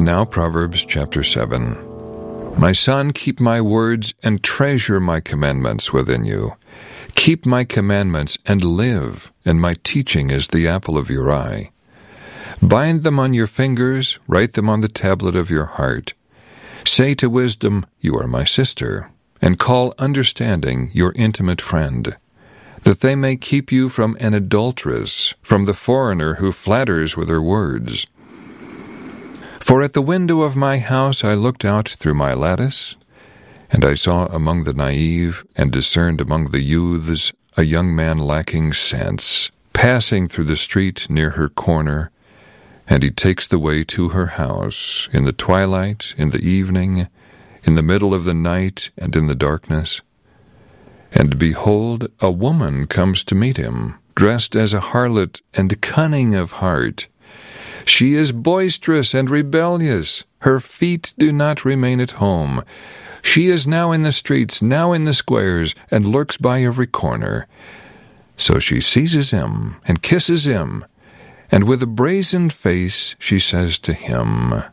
And now Proverbs chapter 7. My son, keep my words and treasure my commandments within you. Keep my commandments and live, and my teaching is the apple of your eye. Bind them on your fingers, write them on the tablet of your heart. Say to wisdom, you are my sister, and call understanding your intimate friend, that they may keep you from an adulteress, from the foreigner who flatters with her words. For at the window of my house I looked out through my lattice, and I saw among the naive and discerned among the youths a young man lacking sense, passing through the street near her corner, and he takes the way to her house, in the twilight, in the evening, in the middle of the night, and in the darkness. And behold, a woman comes to meet him, dressed as a harlot and cunning of heart. She is boisterous and rebellious. Her feet do not remain at home. She is now in the streets, now in the squares, and lurks by every corner. So she seizes him and kisses him, and with a brazen face she says to him,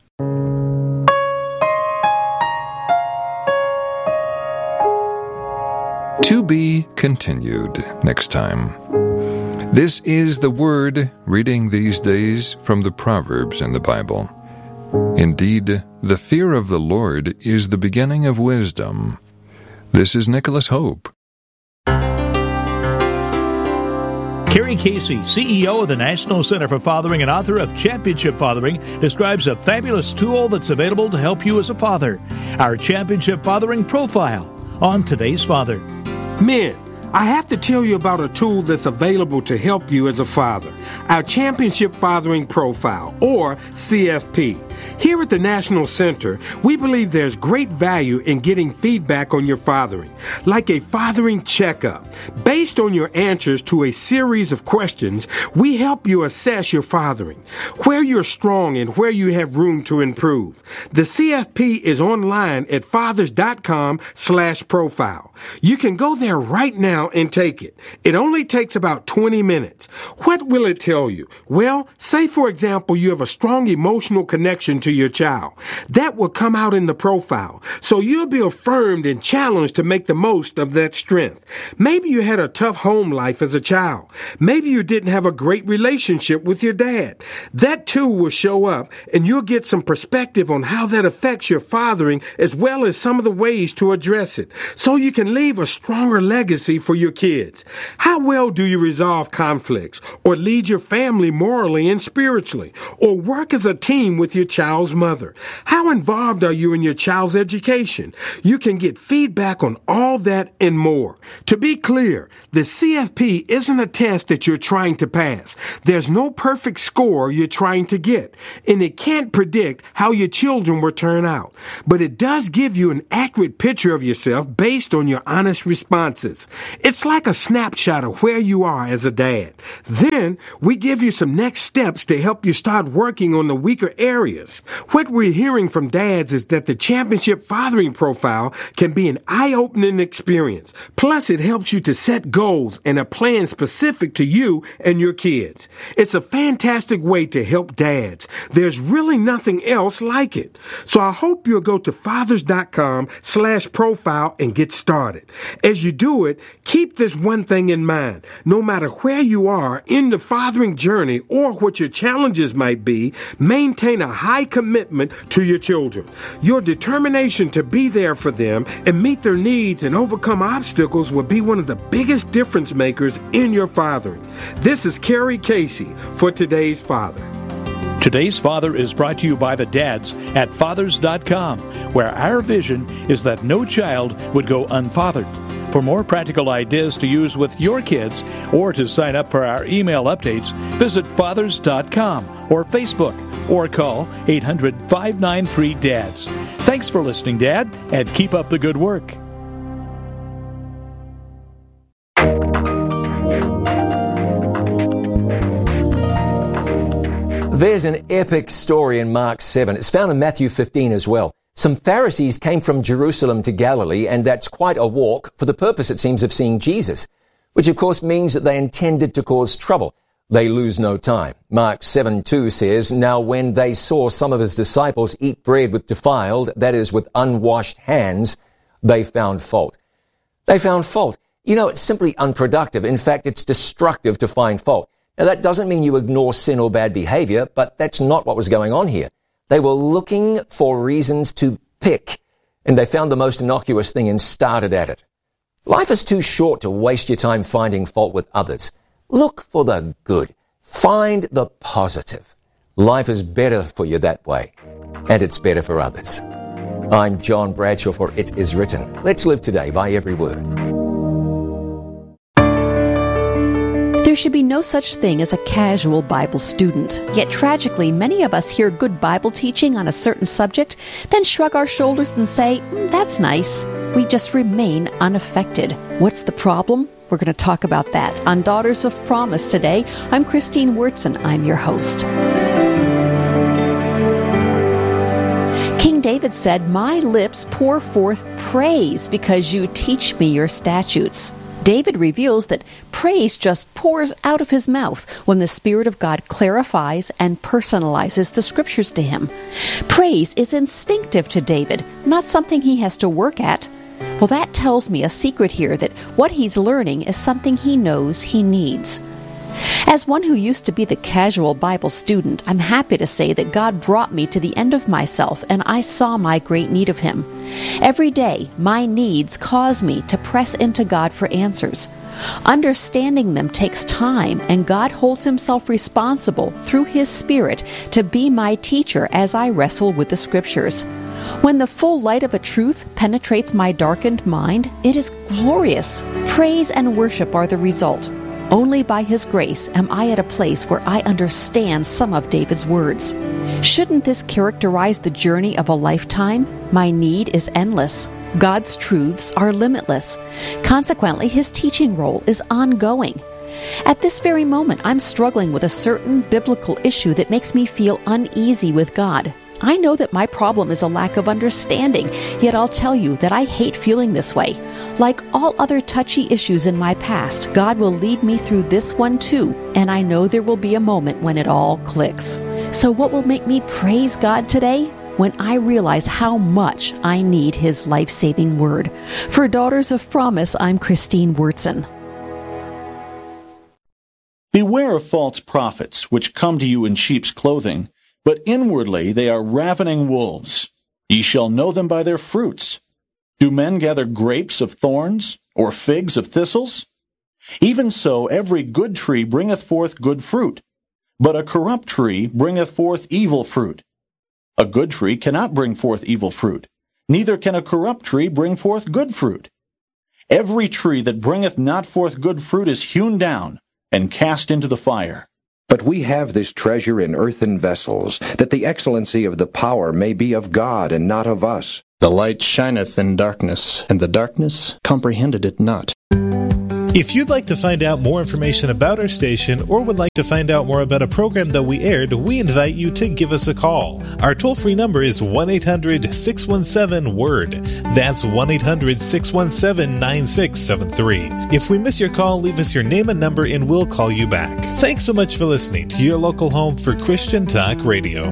To be continued next time. This is the Word, reading these days from the Proverbs in the Bible. Indeed, the fear of the Lord is the beginning of wisdom. This is Nicholas Hope. Kerry Casey, CEO of the National Center for Fathering and author of Championship Fathering, describes a fabulous tool that's available to help you as a father. Our Championship Fathering Profile on Today's Father. Men, I have to tell you about a tool that's available to help you as a father. Our Championship Fathering Profile, or CFP. Here at the National Center, we believe there's great value in getting feedback on your fathering, like a fathering checkup. Based on your answers to a series of questions, we help you assess your fathering, where you're strong and where you have room to improve. The CFP is online at fathers.com/profile. You can go there right now and take it. It only takes about 20 minutes. What will it tell you? Well, say for example you have a strong emotional connection to your child. That will come out in the profile. So you'll be affirmed and challenged to make the most of that strength. Maybe you had a tough home life as a child. Maybe you didn't have a great relationship with your dad. That too will show up, and you'll get some perspective on how that affects your fathering, as well as some of the ways to address it, so you can leave a stronger legacy for your kids. How well do you resolve conflicts, or lead your family morally and spiritually, or work as a team with your child's mother? How involved are you in your child's education? You can get feedback on all that and more. To be clear, the CFP isn't a test that you're trying to pass. There's no perfect score you're trying to get, and it can't predict how your children will turn out. But it does give you an accurate picture of yourself based on your honest responses. It's like a snapshot of where you are as a dad. Then we give you some next steps to help you start working on the weaker areas. What we're hearing from dads is that the Championship Fathering Profile can be an eye-opening experience. Plus, it helps you to set goals and a plan specific to you and your kids. It's a fantastic way to help dads. There's really nothing else like it. So I hope you'll go to fathers.com/profile and get started. As you do it, keep this one thing in mind. No matter where you are in the fathering journey or what your challenges might be, maintain a high commitment to your children. Your determination to be there for them and meet their needs and overcome obstacles will be one of the biggest difference makers in your fathering. This is Kerry Casey for Today's Father. Today's Father is brought to you by the dads at fathers.com, where our vision is that no child would go unfathered. For more practical ideas to use with your kids or to sign up for our email updates, visit fathers.com or Facebook or call 800-593-DADS. Thanks for listening, Dad, and keep up the good work. There's an epic story in Mark 7. It's found in Matthew 15 as well. Some Pharisees came from Jerusalem to Galilee, and that's quite a walk, for the purpose, it seems, of seeing Jesus, which of course means that they intended to cause trouble. they lose no time. Mark 7:2 says, "Now when they saw some of his disciples eat bread with defiled, that is, with unwashed hands, they found fault." They found fault. You know, it's simply unproductive. In fact, it's destructive to find fault. Now, that doesn't mean you ignore sin or bad behavior, but that's not what was going on here. They were looking for reasons to pick, and they found the most innocuous thing and started at it. Life is too short to waste your time finding fault with others. Look for the good. Find the positive. Life is better for you that way, and it's better for others. I'm John Bradshaw for It Is Written. Let's live today by every word. There should be no such thing as a casual Bible student. Yet tragically, many of us hear good Bible teaching on a certain subject, then shrug our shoulders and say, that's nice. We just remain unaffected. What's the problem? We're going to talk about that on Daughters of Promise today. I'm Christine Wurtzen. I'm your host. King David said, "My lips pour forth praise because you teach me your statutes." David reveals that praise just pours out of his mouth when the Spirit of God clarifies and personalizes the Scriptures to him. Praise is instinctive to David, not something he has to work at. Well, that tells me a secret here, that what he's learning is something he knows he needs. As one who used to be the casual Bible student, I'm happy to say that God brought me to the end of myself, and I saw my great need of Him. Every day, my needs cause me to press into God for answers. Understanding them takes time, and God holds Himself responsible through His Spirit to be my teacher as I wrestle with the Scriptures. When the full light of a truth penetrates my darkened mind, it is glorious. Praise and worship are the result. Only by His grace am I at a place where I understand some of David's words. Shouldn't this characterize the journey of a lifetime? My need is endless. God's truths are limitless. Consequently, His teaching role is ongoing. At this very moment, I'm struggling with a certain biblical issue that makes me feel uneasy with God. I know that my problem is a lack of understanding, yet I'll tell you that I hate feeling this way. Like all other touchy issues in my past, God will lead me through this one too, and I know there will be a moment when it all clicks. So what will make me praise God today? When I realize how much I need His life-saving word. For Daughters of Promise, I'm Christine Wurtzen. Beware of false prophets, which come to you in sheep's clothing, but inwardly they are ravening wolves. Ye shall know them by their fruits. Do men gather grapes of thorns, or figs of thistles? Even so every good tree bringeth forth good fruit, but a corrupt tree bringeth forth evil fruit. A good tree cannot bring forth evil fruit, neither can a corrupt tree bring forth good fruit. Every tree that bringeth not forth good fruit is hewn down, and cast into the fire. But we have this treasure in earthen vessels, that the excellency of the power may be of God and not of us. The light shineth in darkness, and the darkness comprehended it not. If you'd like to find out more information about our station or would like to find out more about a program that we aired, we invite you to give us a call. Our toll-free number is 1-800-617-WORD. That's 1-800-617-9673. If we miss your call, leave us your name and number and we'll call you back. Thanks so much for listening to your local home for Christian Talk Radio.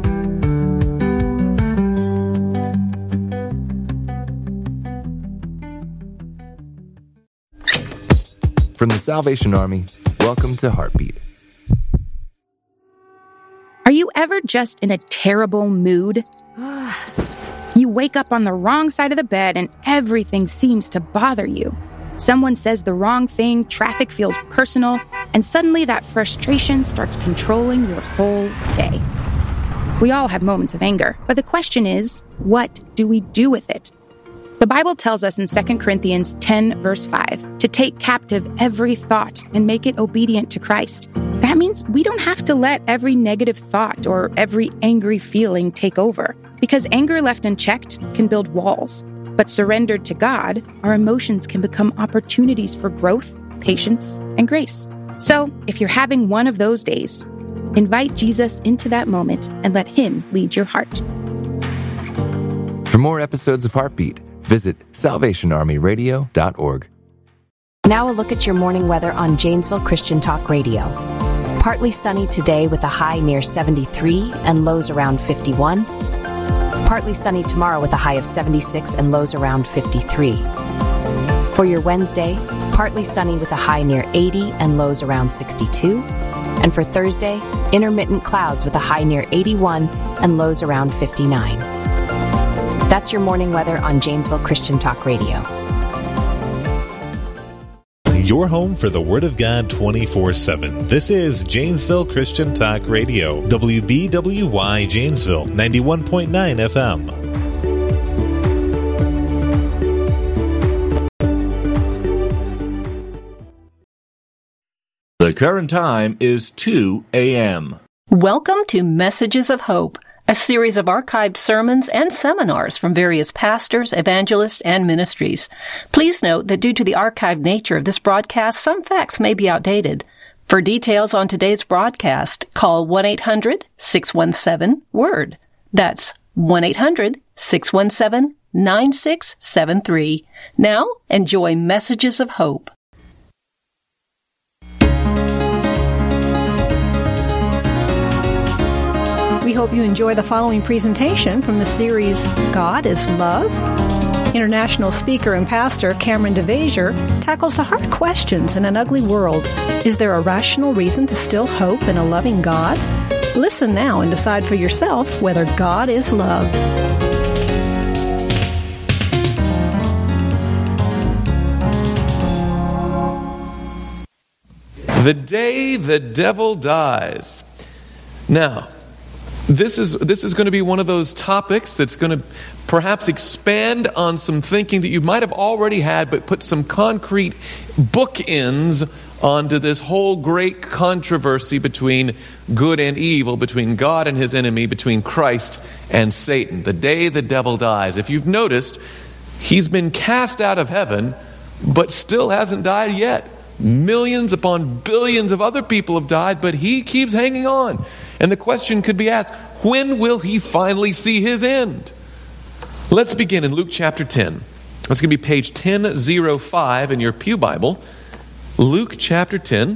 From the Salvation Army, welcome to Heartbeat. Are you ever just in a terrible mood? You wake up on the wrong side of the bed and everything seems to bother you. Someone says the wrong thing, traffic feels personal, and suddenly that frustration starts controlling your whole day. We all have moments of anger, but the question is, what do we do with it? The Bible tells us in 2 Corinthians 10, verse 5, to take captive every thought and make it obedient to Christ. That means we don't have to let every negative thought or every angry feeling take over, because anger left unchecked can build walls. But surrendered to God, our emotions can become opportunities for growth, patience, and grace. So, if you're having one of those days, invite Jesus into that moment and let Him lead your heart. For more episodes of Heartbeat, visit salvationarmyradio.org. Now a look at your morning weather on Janesville Christian Talk Radio. Partly sunny today with a high near 73 and lows around 51. Partly sunny tomorrow with a high of 76 and lows around 53. For your Wednesday, partly sunny with a high near 80 and lows around 62. And for Thursday, intermittent clouds with a high near 81 and lows around 59. That's your morning weather on Janesville Christian Talk Radio. Your home for the Word of God 24/7. This is Janesville Christian Talk Radio. WBWY Janesville, 91.9 FM. The current time is 2 a.m. Welcome to Messages of Hope, a series of archived sermons and seminars from various pastors, evangelists, and ministries. Please note that due to the archived nature of this broadcast, some facts may be outdated. For details on today's broadcast, call 1-800-617-WORD. That's 1-800-617-9673. Now, enjoy Messages of Hope. We hope you enjoy the following presentation from the series God is Love. International speaker and pastor Cameron DeVasier tackles the hard questions in an ugly world. Is there a rational reason to still hope in a loving God? Listen now and decide for yourself whether God is love. The day the devil dies. Now, This is going to be one of those topics that's going to perhaps expand on some thinking that you might have already had, but put some concrete bookends onto this whole great controversy between good and evil, between God and his enemy, between Christ and Satan. The day the devil dies. If you've noticed, he's been cast out of heaven, but still hasn't died yet. Millions upon billions of other people have died, but he keeps hanging on. And the question could be asked, when will he finally see his end? Let's begin in Luke chapter 10. That's going to be page 1005 in your Pew Bible. Luke chapter 10.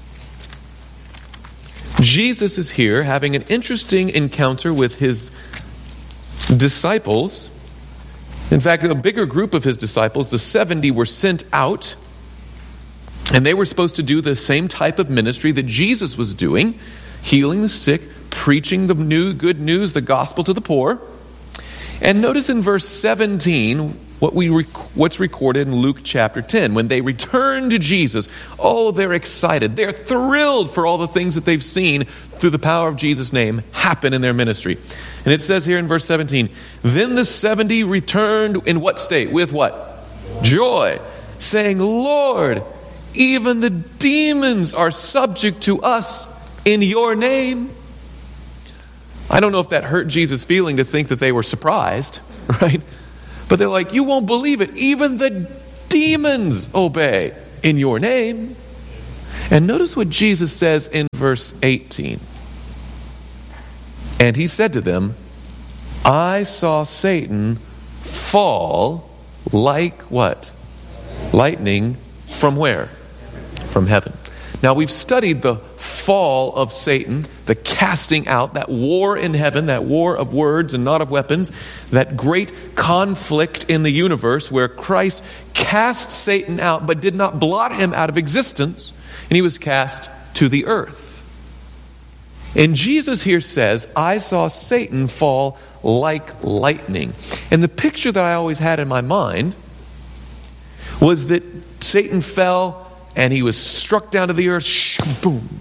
Jesus is here having an interesting encounter with his disciples. In fact, a bigger group of his disciples, the 70, were sent out. And they were supposed to do the same type of ministry that Jesus was doing, healing the sick, preaching the good news, the gospel to the poor. And notice in verse 17 what's recorded in Luke chapter 10. When they return to Jesus, they're excited. They're thrilled for all the things that they've seen through the power of Jesus' name happen in their ministry. And it says here in verse 17, then the 70 returned in what state? With what? Joy, saying, Lord, even the demons are subject to us in your name. I don't know if that hurt Jesus' feeling to think that they were surprised, right? But they're like, you won't believe it. Even the demons obey in your name. And notice what Jesus says in verse 18. And he said to them, I saw Satan fall like what? Lightning from where? From heaven. Now we've studied the fall of Satan, the casting out, that war in heaven, that war of words and not of weapons, that great conflict in the universe where Christ cast Satan out but did not blot him out of existence, and he was cast to the earth. And Jesus here says, I saw Satan fall like lightning. And the picture that I always had in my mind was that Satan fell and he was struck down to the earth, boom.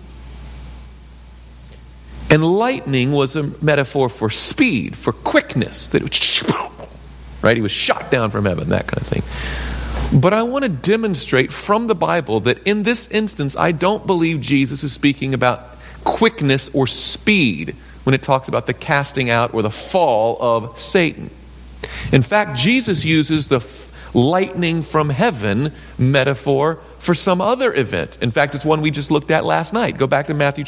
And lightning was a metaphor for speed, for quickness. That right? He was shot down from heaven, that kind of thing. But I want to demonstrate from the Bible that in this instance, I don't believe Jesus is speaking about quickness or speed when it talks about the casting out or the fall of Satan. In fact, Jesus uses the lightning from heaven metaphor for some other event. In fact, it's one we just looked at last night. Go back to Matthew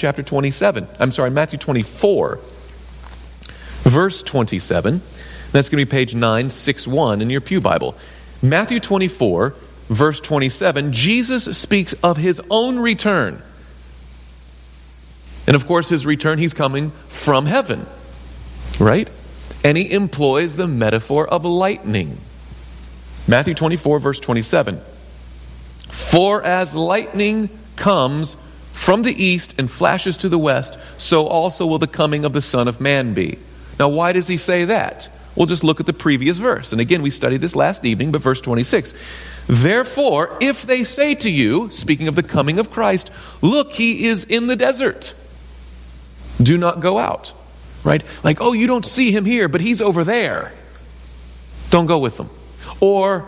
24, verse 27. That's going to be page 961 in your Pew Bible. Matthew 24, verse 27, Jesus speaks of his own return. And of course, his return, he's coming from heaven, right? And he employs the metaphor of lightning. Matthew 24, verse 27. For as lightning comes from the east and flashes to the west, so also will the coming of the Son of Man be. Now, why does he say that? We'll just look at the previous verse. And again, we studied this last evening, but verse 26. Therefore, if they say to you, speaking of the coming of Christ, look, he is in the desert, do not go out. Right? Like, oh, you don't see him here, but he's over there. Don't go with them. Or,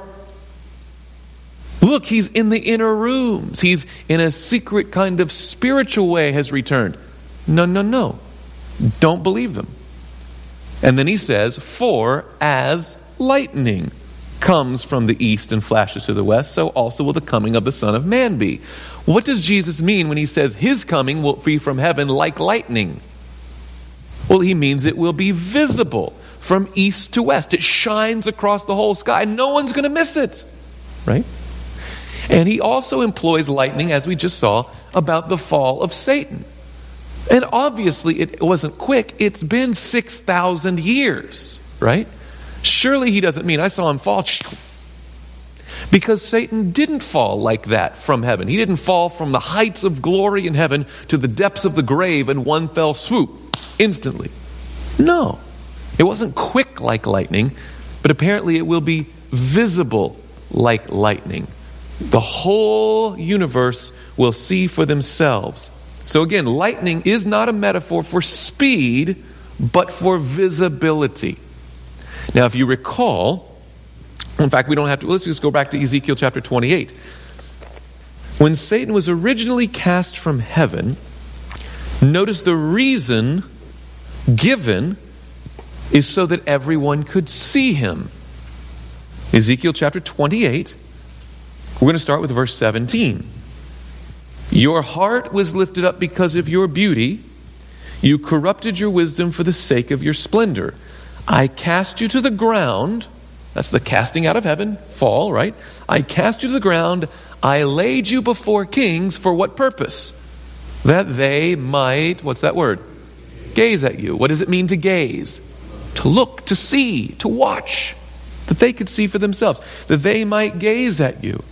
look, he's in the inner rooms. He's in a secret kind of spiritual way has returned. No. Don't believe them. And then he says, for as lightning comes from the east and flashes to the west, so also will the coming of the Son of Man be. What does Jesus mean when he says his coming will be from heaven like lightning? Well, he means it will be visible from east to west. It shines across the whole sky. No one's going to miss it, right? And he also employs lightning, as we just saw, about the fall of Satan. And obviously it wasn't quick. It's been 6,000 years, right? Surely he doesn't mean I saw him fall. Because Satan didn't fall like that from heaven. He didn't fall from the heights of glory in heaven to the depths of the grave in one fell swoop, instantly. No. It wasn't quick like lightning, but apparently it will be visible like lightning. The whole universe will see for themselves. So again, lightning is not a metaphor for speed, but for visibility. Now, if you recall, in fact, we don't have to, let's just go back to Ezekiel chapter 28. When Satan was originally cast from heaven, notice the reason given is so that everyone could see him. Ezekiel chapter 28, we're going to start with verse 17. Your heart was lifted up because of your beauty. You corrupted your wisdom for the sake of your splendor. I cast you to the ground. That's the casting out of heaven, fall, right? I cast you to the ground. I laid you before kings for what purpose? That they might, what's that word? Gaze at you. What does it mean to gaze? To look, to see, to watch. That they could see for themselves. That they might gaze at you.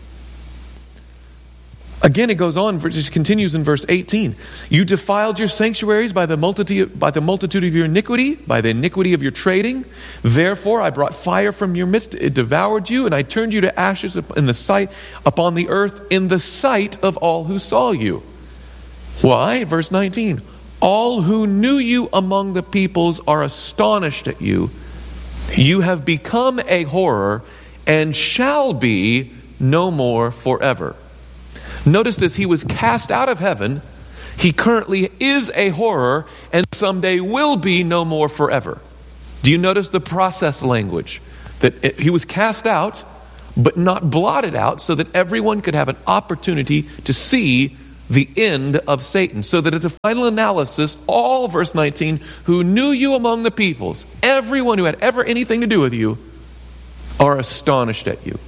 Again, it goes on, it just continues in verse 18. You defiled your sanctuaries by the multitude of your iniquity, by the iniquity of your trading. Therefore, I brought fire from your midst, it devoured you, and I turned you to ashes in the sight, upon the earth, in the sight of all who saw you. Why? Verse 19. All who knew you among the peoples are astonished at you. You have become a horror, and shall be no more forever. Notice this, he was cast out of heaven. He currently is a horror and someday will be no more forever. Do you notice the process language? That he was cast out, but not blotted out, so that everyone could have an opportunity to see the end of Satan. So that at the final analysis, all, verse 19, who knew you among the peoples, everyone who had ever anything to do with you, are astonished at you.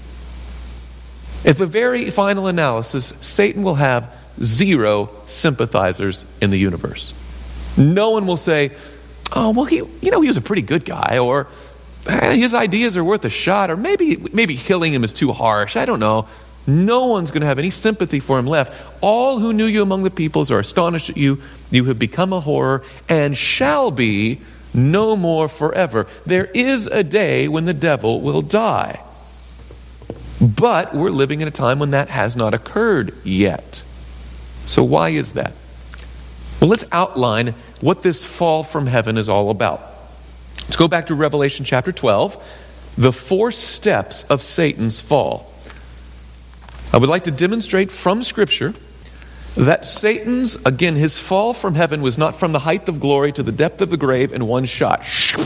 At the very final analysis, Satan will have 0 sympathizers in the universe. No one will say, oh, well, he was a pretty good guy, or his ideas are worth a shot, or maybe killing him is too harsh. I don't know. No one's going to have any sympathy for him left. All who knew you among the peoples are astonished at you. You have become a horror and shall be no more forever. There is a day when the devil will die. But we're living in a time when that has not occurred yet. So why is that? Well, let's outline what this fall from heaven is all about. Let's go back to Revelation chapter 12, the 4 steps of Satan's fall. I would like to demonstrate from Scripture that Satan's, again, his fall from heaven was not from the height of glory to the depth of the grave in one shot.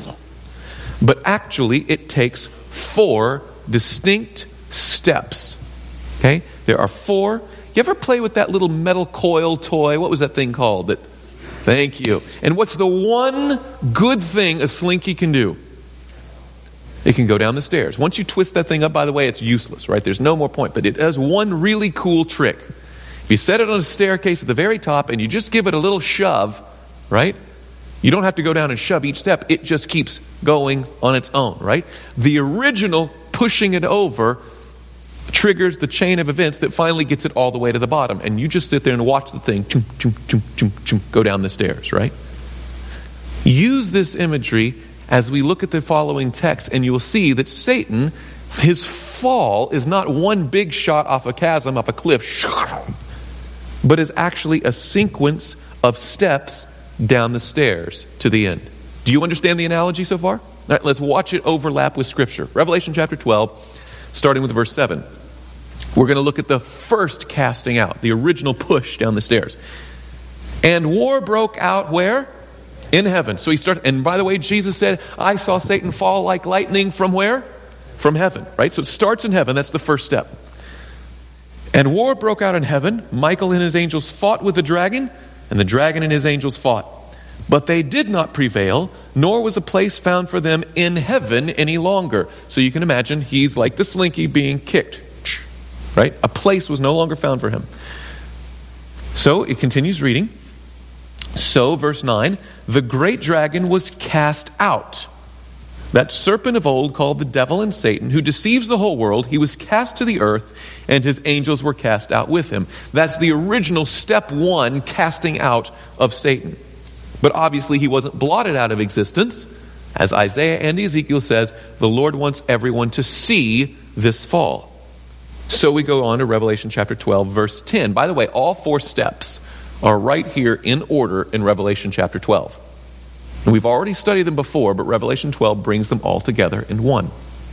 But actually, it takes 4 distinct steps. Okay? There are 4. You ever play with that little metal coil toy? What was that thing called? Thank you. And what's the one good thing a slinky can do? It can go down the stairs. Once you twist that thing up, by the way, it's useless, right? There's no more point. But it has one really cool trick. If you set it on a staircase at the very top and you just give it a little shove, right? You don't have to go down and shove each step. It just keeps going on its own, right? The original pushing it over triggers the chain of events that finally gets it all the way to the bottom. And you just sit there and watch the thing go down the stairs, right? Use this imagery as we look at the following text, and you will see that Satan, his fall is not one big shot off a chasm, off a cliff, but is actually a sequence of steps down the stairs to the end. Do you understand the analogy so far? All right, let's watch it overlap with Scripture. Revelation chapter 12, starting with verse 7. We're going to look at the first casting out, the original push down the stairs. And war broke out where? In heaven. So he started, and by the way, Jesus said, I saw Satan fall like lightning from where? From heaven, right? So it starts in heaven. That's the first step. And war broke out in heaven. Michael and his angels fought with the dragon, and the dragon and his angels fought. But they did not prevail, nor was a place found for them in heaven any longer. So you can imagine he's like the slinky being kicked, right? A place was no longer found for him. So it continues reading. So, verse 9, the great dragon was cast out. That serpent of old called the devil and Satan, who deceives the whole world, he was cast to the earth, and his angels were cast out with him. That's the original step one casting out of Satan. But obviously he wasn't blotted out of existence. As Isaiah and Ezekiel says, the Lord wants everyone to see this fall. So we go on to Revelation chapter 12, verse 10. By the way, all four steps are right here in order in Revelation chapter 12. And we've already studied them before, but Revelation 12 brings them all together in one.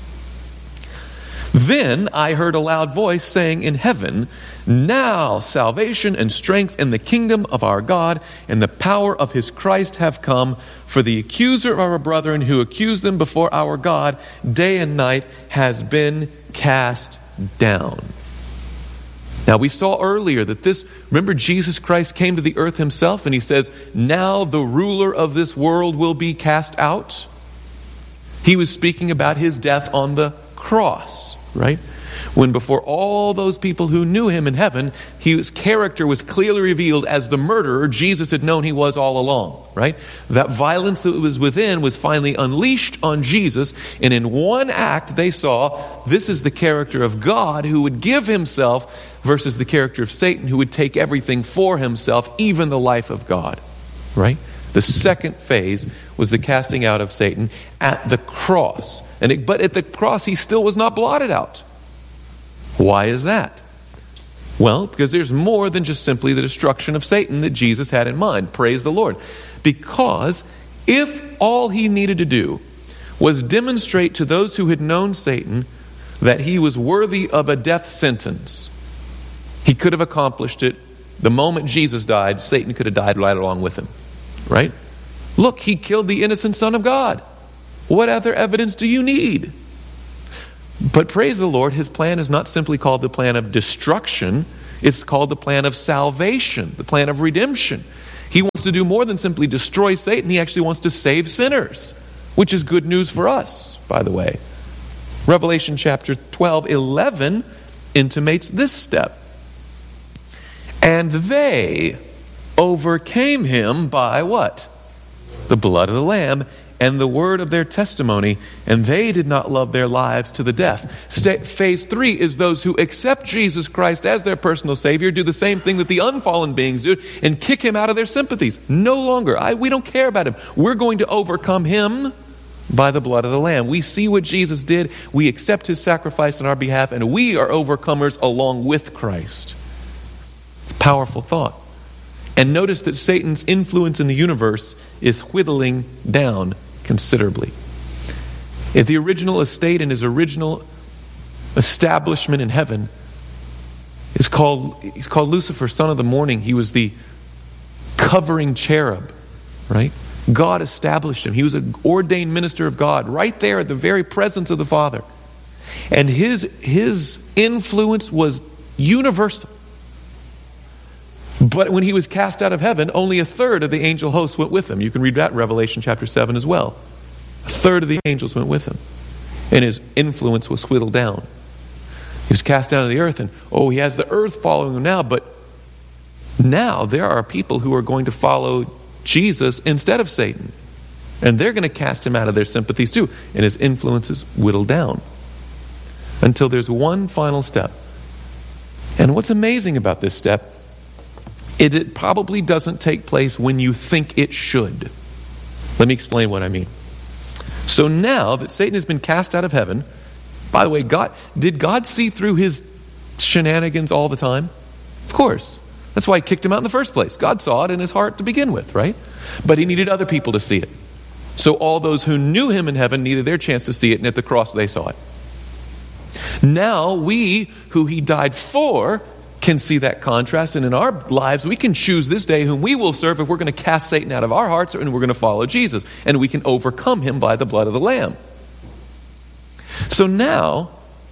Then I heard a loud voice saying in heaven, now salvation and strength in the kingdom of our God and the power of his Christ have come, for the accuser of our brethren who accused them before our God day and night has been cast down. Now we saw earlier that remember Jesus Christ came to the earth himself and he says, now the ruler of this world will be cast out. He was speaking about his death on the cross, right? When before all those people who knew him in heaven, his character was clearly revealed as the murderer Jesus had known he was all along, right? That violence that was within was finally unleashed on Jesus, and in one act they saw this is the character of God who would give himself versus the character of Satan who would take everything for himself, even the life of God, right? The second phase was the casting out of Satan at the cross. But at the cross he still was not blotted out. Why is that? Well, because there's more than just simply the destruction of Satan that Jesus had in mind. Praise the Lord. Because if all he needed to do was demonstrate to those who had known Satan that he was worthy of a death sentence, he could have accomplished it. The moment Jesus died, Satan could have died right along with him. Right? Look, he killed the innocent Son of God. What other evidence do you need? But praise the Lord, his plan is not simply called the plan of destruction. It's called the plan of salvation, the plan of redemption. He wants to do more than simply destroy Satan. He actually wants to save sinners, which is good news for us, by the way. Revelation chapter 12, 11 intimates this step. And they overcame him by what? The blood of the Lamb and the word of their testimony, and they did not love their lives to the death. Phase 3 is those who accept Jesus Christ as their personal Savior, do the same thing that the unfallen beings do, and kick him out of their sympathies. No longer. We don't care about him. We're going to overcome him by the blood of the Lamb. We see what Jesus did. We accept his sacrifice on our behalf, and we are overcomers along with Christ. It's a powerful thought. And notice that Satan's influence in the universe is whittling down considerably. If the original estate and his original establishment in heaven he's called Lucifer, son of the morning. He was the covering cherub, right? God established him. He was an ordained minister of God right there at the very presence of the Father. And his influence was universal. But when he was cast out of heaven, only a third of the angel host went with him. You can read that in Revelation chapter 7 as well. A third of the angels went with him. And his influence was whittled down. He was cast down to the earth, and he has the earth following him now, but Now there are people who are going to follow Jesus instead of Satan. And they're going to cast him out of their sympathies too. And his influence is whittled down until there's one final step. And what's amazing about this step is it probably doesn't take place when you think it should. Let me explain what I mean. So now that Satan has been cast out of heaven, by the way, did God see through his shenanigans all the time? Of course. That's why he kicked him out in the first place. God saw it in his heart to begin with, right? But he needed other people to see it. So all those who knew him in heaven needed their chance to see it, and at the cross they saw it. Now we, who he died for, can see that contrast, and in our lives we can choose this day whom we will serve if we're going to cast Satan out of our hearts and we're going to follow Jesus. And we can overcome him by the blood of the Lamb. So now,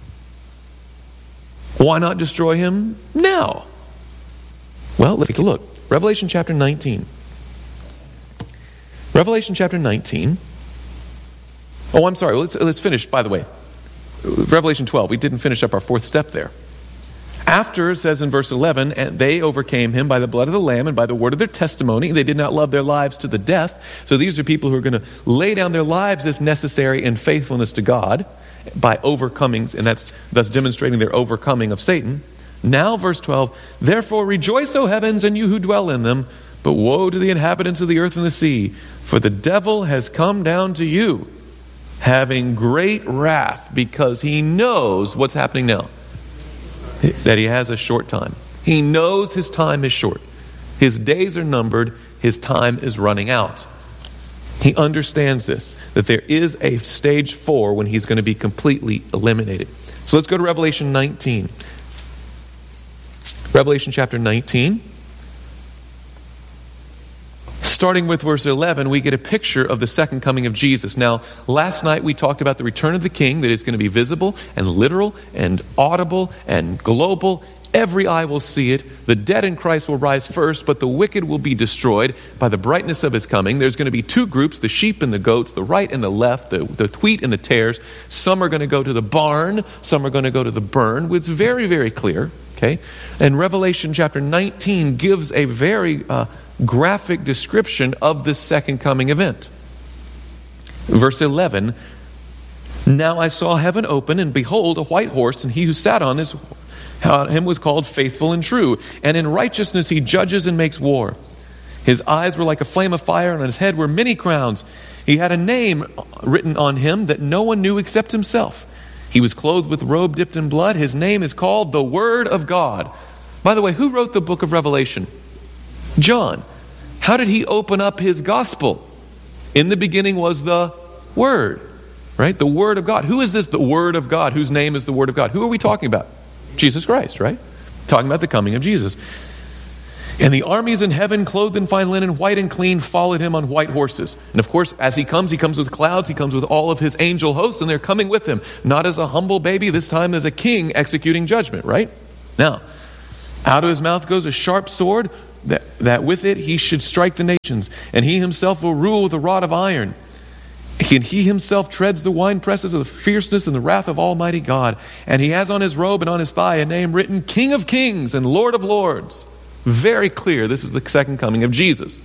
why not destroy him now? Well, let's take a look. Revelation chapter 19. Revelation chapter 19. Oh, I'm sorry. Let's finish, by the way. Revelation 12. We didn't finish up our fourth step there. After, it says in verse 11, and they overcame him by the blood of the Lamb and by the word of their testimony. They did not love their lives to the death. So these are people who are going to lay down their lives if necessary in faithfulness to God by overcoming, and that's thus demonstrating their overcoming of Satan. Now, verse 12, therefore rejoice, O heavens, and you who dwell in them, but woe to the inhabitants of the earth and the sea, for the devil has come down to you, having great wrath, because he knows what's happening now, that he has a short time. He knows his time is short. His days are numbered. His time is running out. He understands this, that there is a stage 4 when he's going to be completely eliminated. So let's go to Revelation 19. Revelation chapter 19. Starting with verse 11, we get a picture of the second coming of Jesus. Now, last night we talked about the return of the King, that is going to be visible and literal and audible and global. Every eye will see it. The dead in Christ will rise first, but the wicked will be destroyed by the brightness of his coming. There's going to be two groups, the sheep and the goats, the right and the left, the wheat and the tares. Some are going to go to the barn, some are going to go to the burn. It's very, very clear. Okay? And Revelation chapter 19 gives a very graphic description of this second coming event. Verse 11, now I saw heaven open, and behold, a white horse, and he who sat on him was called Faithful and True, and in righteousness he judges and makes war. His eyes were like a flame of fire, and on his head were many crowns. He had a name written on him that no one knew except himself. He was clothed with robe dipped in blood. His name is called the Word of God. By the way, who wrote the book of Revelation? John. How did he open up his gospel? In the beginning was the Word, right? The Word of God. Who is this, the Word of God, whose name is the Word of God? Who are we talking about? Jesus Christ, right? Talking about the coming of Jesus. And the armies in heaven, clothed in fine linen, white and clean, followed him on white horses. And of course, as he comes with clouds. He comes with all of his angel hosts, and they're coming with him. Not as a humble baby, this time as a king executing judgment, right? Now, out of his mouth goes a sharp sword, that with it he should strike the nations. And he himself will rule with a rod of iron. And he himself treads the winepresses of the fierceness and the wrath of Almighty God. And he has on his robe and on his thigh a name written, King of Kings and Lord of Lords. Very clear, this is the second coming of Jesus.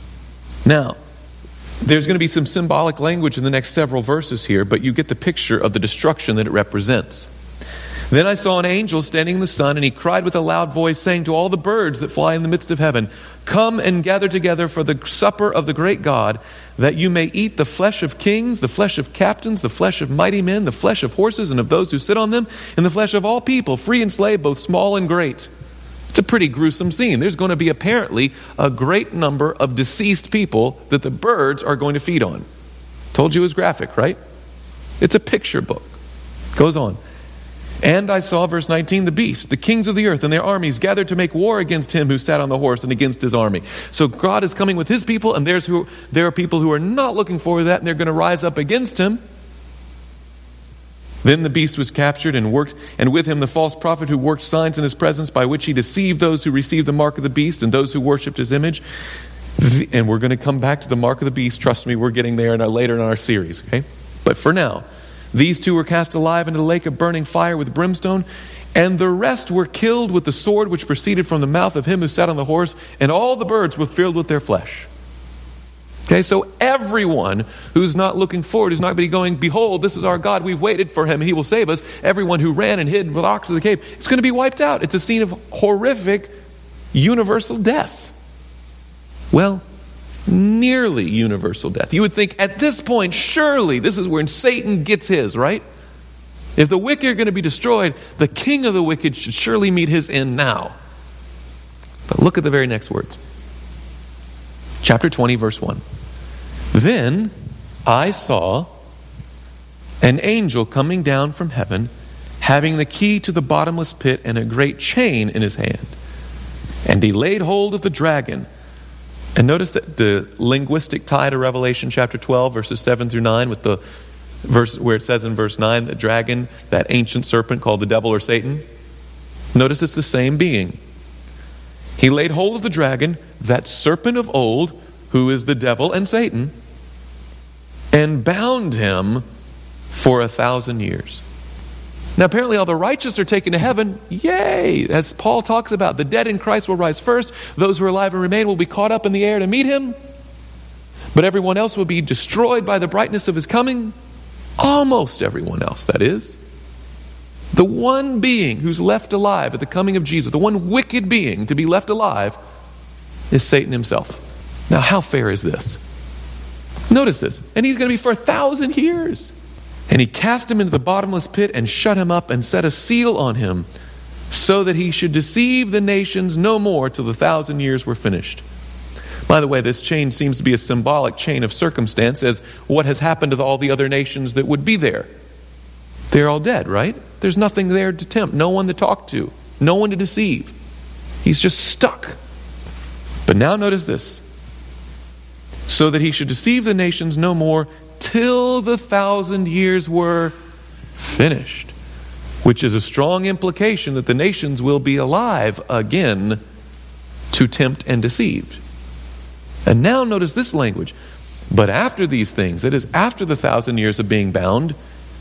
Now, there's going to be some symbolic language in the next several verses here, but you get the picture of the destruction that it represents. Then I saw an angel standing in the sun, and he cried with a loud voice, saying to all the birds that fly in the midst of heaven, come and gather together for the supper of the great God, that you may eat the flesh of kings, the flesh of captains, the flesh of mighty men, the flesh of horses and of those who sit on them, and the flesh of all people, free and slave, both small and great. It's a pretty gruesome scene. There's going to be apparently a great number of deceased people that the birds are going to feed on. Told you it was graphic, right? It's a picture book. Goes on. And I saw, verse 19, the beast, the kings of the earth and their armies gathered to make war against him who sat on the horse and against his army. So God is coming with his people, and there are people who are not looking forward to that, and they're going to rise up against him. Then the beast was captured, and with him the false prophet who worked signs in his presence, by which he deceived those who received the mark of the beast and those who worshipped his image. And we're going to come back to the mark of the beast. Trust me, we're getting there later in our series. Okay, but for now, these two were cast alive into the lake of burning fire with brimstone, And the rest were killed with the sword which proceeded from the mouth of him who sat on the horse, and all the birds were filled with their flesh. Okay, so everyone who's not looking forward, who's not going to be going, behold, this is our God, we've waited for him, he will save us. Everyone who ran and hid with ox of the cave, it's going to be wiped out. It's a scene of horrific, universal death. Well, nearly universal death. You would think at this point, surely this is where Satan gets his, right? If the wicked are going to be destroyed, the king of the wicked should surely meet his end now. But look at the very next words. Chapter 20, verse 1. Then I saw an angel coming down from heaven, having the key to the bottomless pit and a great chain in his hand. And he laid hold of the dragon. And notice that the linguistic tie to Revelation chapter 12, verses 7 through 9, with the verse where it says in verse 9, the dragon, that ancient serpent called the devil or Satan. Notice it's the same being. He laid hold of the dragon, that serpent of old, who is the devil and Satan, and bound him for 1,000 years. Now apparently all the righteous are taken to heaven. Yay! As Paul talks about, the dead in Christ will rise first. Those who are alive and remain will be caught up in the air to meet him. But everyone else will be destroyed by the brightness of his coming. Almost everyone else, that is. The one being who's left alive at the coming of Jesus, the one wicked being to be left alive, is Satan himself. Now, how fair is this? Notice this. And he's going to be for 1,000 years. And he cast him into the bottomless pit and shut him up and set a seal on him, so that he should deceive the nations no more till the 1,000 years were finished. By the way, this chain seems to be a symbolic chain of circumstance, as what has happened to all the other nations that would be there. They're all dead, right? There's nothing there to tempt, no one to talk to, no one to deceive. He's just stuck. But now notice this. So that he should deceive the nations no more till the 1,000 years were finished. Which is a strong implication that the nations will be alive again to tempt and deceive. And now notice this language. But after these things, that is, after the 1,000 years of being bound,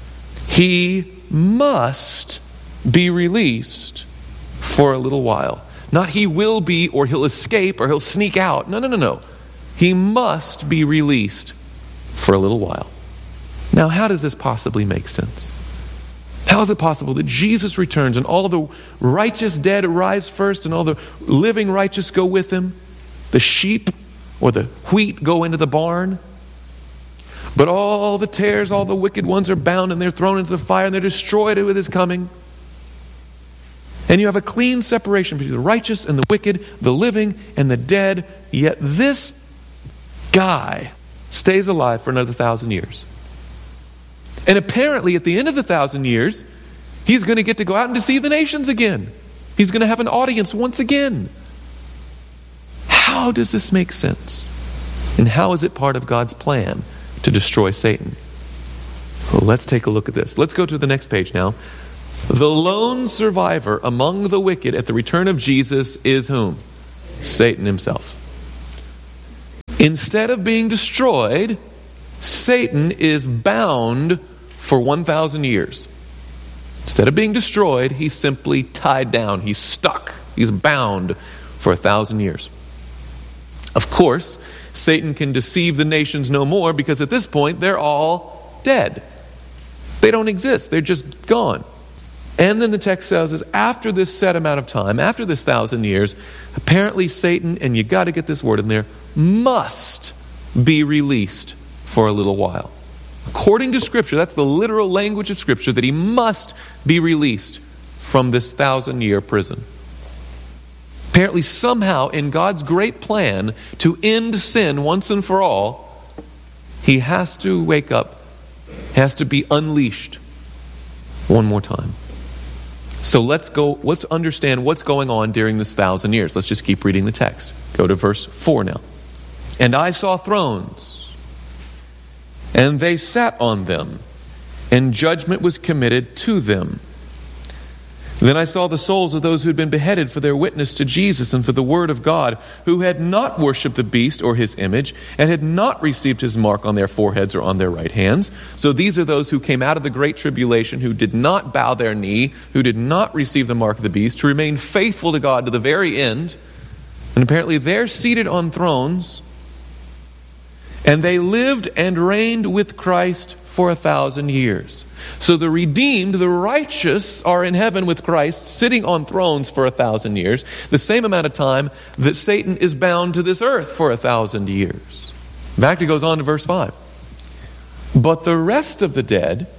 he must be released for a little while. Not he will be, or he'll escape, or he'll sneak out. No. He must be released for a little while. Now, how does this possibly make sense? How is it possible that Jesus returns and all of the righteous dead rise first and all the living righteous go with him? The sheep or the wheat go into the barn. But all the tares, all the wicked ones are bound and they're thrown into the fire and they're destroyed with his coming. And you have a clean separation between the righteous and the wicked, the living and the dead. Yet this guy stays alive for another 1,000 years. And apparently at the end of the 1,000 years, he's going to get to go out and deceive the nations again. He's going to have an audience once again. How does this make sense? And how is it part of God's plan to destroy Satan? Well, let's take a look at this. Let's go to the next page now. The lone survivor among the wicked at the return of Jesus is whom? Satan himself. Instead of being destroyed, Satan is bound for 1,000 years. Instead of being destroyed, he's simply tied down. He's stuck. He's bound for 1,000 years. Of course, Satan can deceive the nations no more because at this point they're all dead. They don't exist. They're just gone. And then the text tells us after this set amount of time, after this 1,000 years, apparently Satan, and you got to get this word in there, must be released for a little while. According to Scripture, that's the literal language of Scripture, that he must be released from this 1,000-year prison. Apparently somehow in God's great plan to end sin once and for all, he has to wake up, has to be unleashed one more time. So let's understand what's going on during this 1,000 years. Let's just keep reading the text. Go to verse 4 now. And I saw thrones, and they sat on them, and judgment was committed to them. Then I saw the souls of those who had been beheaded for their witness to Jesus and for the word of God, who had not worshipped the beast or his image, and had not received his mark on their foreheads or on their right hands. So these are those who came out of the great tribulation, who did not bow their knee, who did not receive the mark of the beast, to remain faithful to God to the very end. And apparently they're seated on thrones, and they lived and reigned with Christ for 1,000 years. So the redeemed, the righteous, are in heaven with Christ, sitting on thrones for 1,000 years, the same amount of time that Satan is bound to this earth for 1,000 years. In fact, it goes on to verse 5. But the rest of the dead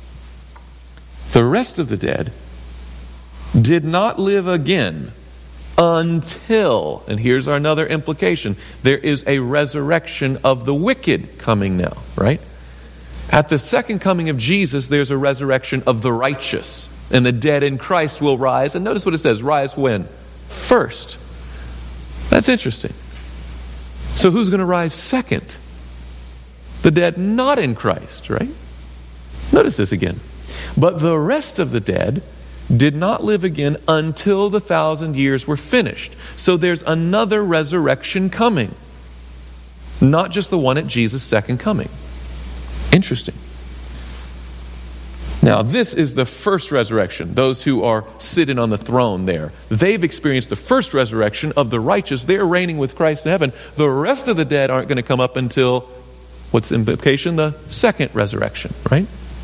did not live again until, and here's another implication, there is a resurrection of the wicked coming now, right? At the second coming of Jesus, there's a resurrection of the righteous, and the dead in Christ will rise. And notice what it says, rise when? First. That's interesting. So who's going to rise second? The dead not in Christ, right? Notice this again. But the rest of the dead did not live again until the 1,000 years were finished. So there's another resurrection coming. Not just the one at Jesus' second coming. Interesting. Now, this is the first resurrection. Those who are sitting on the throne there. They've experienced the first resurrection of the righteous. They're reigning with Christ in heaven. The rest of the dead aren't going to come up until, what's the implication? The second resurrection, right?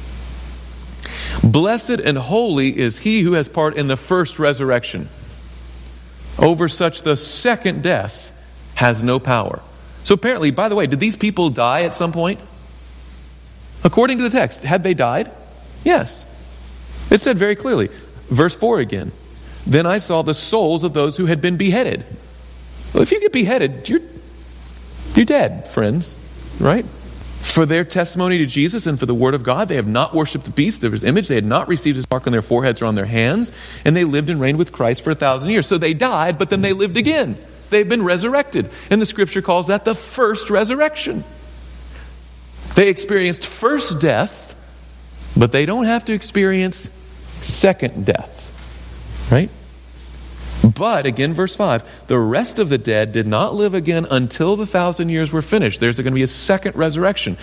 Blessed and holy is he who has part in the first resurrection. Over such the second death has no power. So apparently, by the way, did these people die at some point? According to the text, had they died? Yes. It said very clearly. Verse 4 again. Then I saw the souls of those who had been beheaded. Well, if you get beheaded, you're dead, friends. Right? For their testimony to Jesus and for the word of God, they have not worshipped the beast of his image. They had not received his mark on their foreheads or on their hands. And they lived and reigned with Christ for 1,000 years. So they died, but then they lived again. They've been resurrected. And the scripture calls that the first resurrection. They experienced first death, but they don't have to experience second death. Right? But, again, verse 5, the rest of the dead did not live again until the 1,000 years were finished. There's going to be a second resurrection.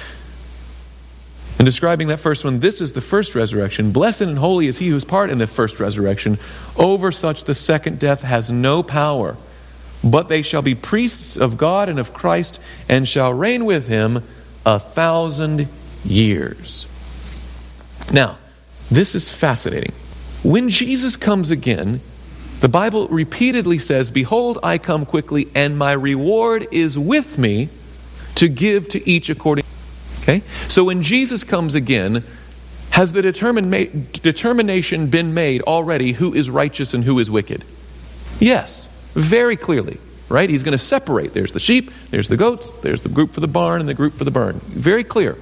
And describing that first one, this is the first resurrection. Blessed and holy is he who is part in the first resurrection. Over such the second death has no power. But they shall be priests of God and of Christ, and shall reign with him 1,000 years. Now, this is fascinating. When Jesus comes again, the Bible repeatedly says, behold, I come quickly, and my reward is with me to give to each according. Okay? So when Jesus comes again, has the determination been made already who is righteous and who is wicked? Yes, very clearly. Right? He's going to separate. There's the sheep, there's the goats, there's the group for the barn and the group for the burn. Very clear.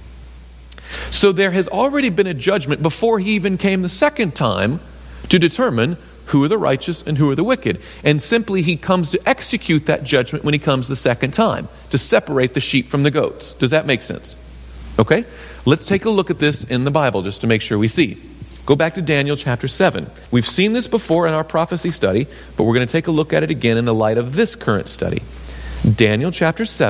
So there has already been a judgment before he even came the second time to determine who are the righteous and who are the wicked. And simply he comes to execute that judgment when he comes the second time, to separate the sheep from the goats. Does that make sense? Okay? Let's take a look at this in the Bible just to make sure we see. Go back to Daniel chapter 7. We've seen this before in our prophecy study, but we're going to take a look at it again in the light of this current study. Daniel chapter 7.